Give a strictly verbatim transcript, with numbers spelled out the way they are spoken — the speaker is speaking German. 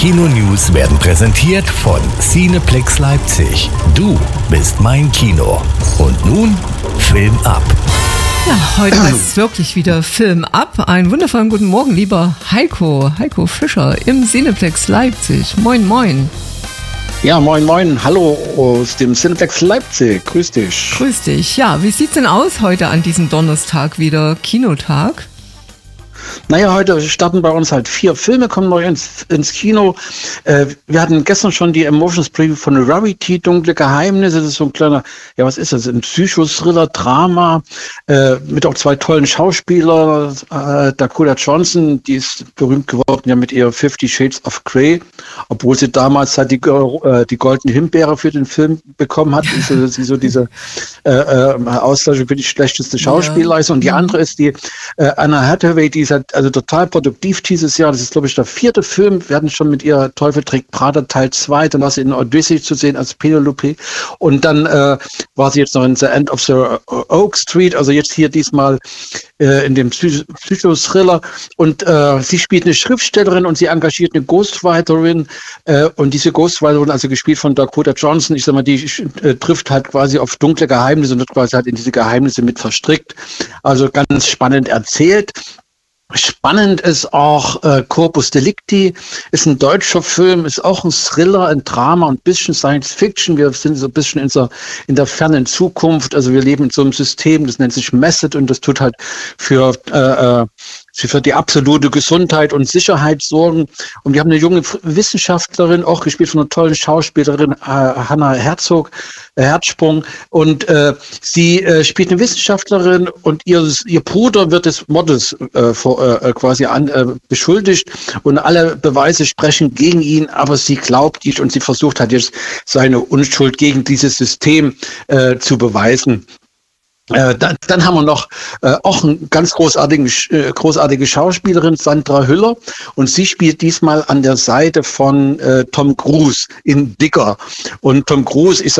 Kino-News werden präsentiert von Cineplex Leipzig. Du bist mein Kino. Und nun Film ab. Ja, heute heißt es wirklich wieder Film ab. Einen wundervollen guten Morgen, lieber Heiko, Heiko Fischer im Cineplex Leipzig. Moin, moin. Ja, moin, moin. Hallo aus dem Cineplex Leipzig. Grüß dich. Grüß dich. Ja, wie sieht's denn aus heute an diesem Donnerstag wieder? Kinotag? Naja, heute starten bei uns halt vier Filme, kommen neu ins, ins Kino. Äh, wir hatten gestern schon die Emotions Preview von Rarity, Dunkle Geheimnisse. Das ist so ein kleiner, ja, was ist das? Ein Psychothriller, Drama, äh, mit auch zwei tollen Schauspielern. Äh, Dakota Johnson, die ist berühmt geworden ja mit ihr Fifty Shades of Grey, obwohl sie damals halt die, äh, die Goldene Himbeere für den Film bekommen hat. Also, sie so diese äh, äh, Auszeichnung für die schlechteste Schauspielleistung. Und die andere ist die äh, Anna Hathaway, die ist halt also total produktiv dieses Jahr. Das ist, glaube ich, der vierte Film. Wir hatten schon mit ihr Teufel trägt Prada Teil zwei. Dann war sie in Odyssey zu sehen als Penelope. Und dann äh, war sie jetzt noch in The End of the Oak Street. Also jetzt hier diesmal äh, in dem Psych- Psychothriller. Und äh, sie spielt eine Schriftstellerin und sie engagiert eine Ghostwriterin. Äh, und diese Ghostwriterin, also gespielt von Dakota Johnson, ich sag mal, die äh, trifft halt quasi auf dunkle Geheimnisse und wird quasi halt in diese Geheimnisse mit verstrickt. Also ganz spannend erzählt. Spannend ist auch äh, Corpus Delicti, ist ein deutscher Film, ist auch ein Thriller, ein Drama und ein bisschen Science Fiction. Wir sind so ein bisschen in der, in der fernen Zukunft. Also wir leben in so einem System, das nennt sich Method und das tut halt für äh, für die absolute Gesundheit und Sicherheit sorgen. Und wir haben eine junge Wissenschaftlerin, auch gespielt von einer tollen Schauspielerin, äh, Hannah Herzog, äh, Herzsprung. Und äh, sie äh, spielt eine Wissenschaftlerin und ihr, ihr Bruder wird des Mordes äh, vor, äh, quasi an, äh, beschuldigt. Und alle Beweise sprechen gegen ihn, aber sie glaubt nicht und sie versucht halt jetzt seine Unschuld gegen dieses System äh, zu beweisen. Äh, dann, dann haben wir noch äh, auch eine ganz großartige, äh, großartige Schauspielerin, Sandra Hüller. Und sie spielt diesmal an der Seite von äh, Tom Cruise in Dicker. Und Tom Cruise ist